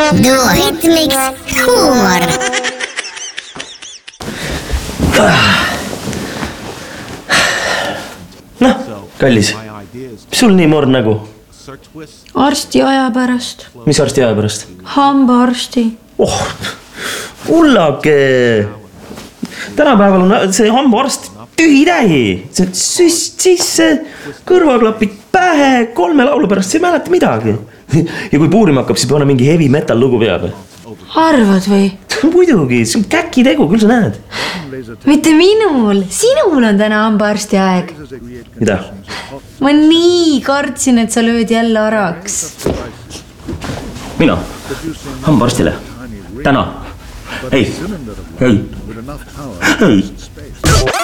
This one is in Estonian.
Duohit miks huumor. Noh, kallis, mis sul nii morn nägu? Arsti aja pärast. Mis arsti aja pärast? Hambaarsti. Oh, ullake! Tänapäeval on see hambaarst tühi-tähi. See süst sisse, kõrvaklapid pähe, 3 laulu pärast, see ei mäleta midagi. Ja kui puurima hakkab, siis pane mingi heavy metal lugu peab. Arvad või? Muidugi, see on käki tegu, küll sa näed. Mitte minul, sinul on täna hambaarsti aeg. Mida? Ma nii kartsin, et sa lööd jälle araks. Mina? Hambaarstile? Täna? Ei.